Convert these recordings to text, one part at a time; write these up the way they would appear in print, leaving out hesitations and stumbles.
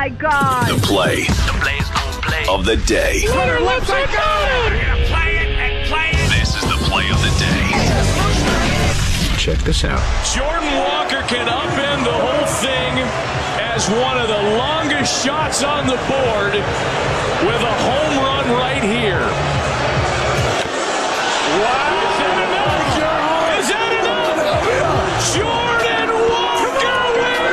my God. The play of the day. Let's go! Play it and play it. This is the play of the day. Check this out. Jordan Walker can upend the whole thing as one of the longest shots on the board with a home run right here. Wow. Is that enough? Jordan Walker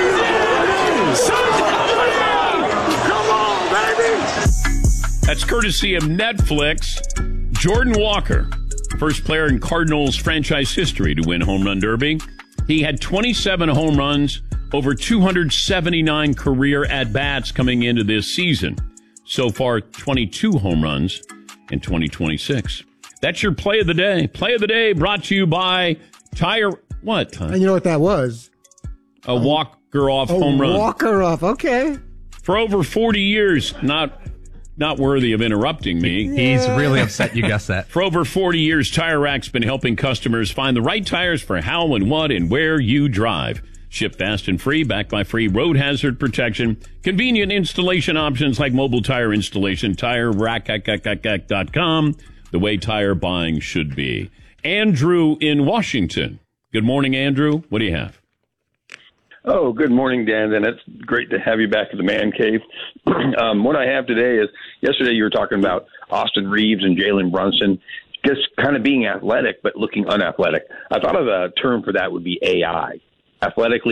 wins it! Come on, baby! That's courtesy of Netflix. Jordan Walker, first player in Cardinals franchise history to win Home Run Derby. He had 27 home runs, over 279 career at-bats coming into this season. So far, 22 home runs in 2026. That's your play of the day. Play of the day brought to you by Tire. What? And you know what that was? A walker-off home run. Walker-off, okay. For over 40 years, not worthy of interrupting me. He's really upset you guessed that. For over 40 years, Tire Rack's been helping customers find the right tires for how and what and where you drive. Ship fast and free, backed by free road hazard protection, convenient installation options like mobile tire installation, TireRack.com, the way tire buying should be. Andrew in Washington. Good morning, Andrew. What do you have? Oh, good morning, Dan. And it's great to have you back at the Man Cave. What I have today is, yesterday you were talking about Austin Reeves and Jalen Brunson just kind of being athletic but looking unathletic. I thought of a term for that would be AI, athletically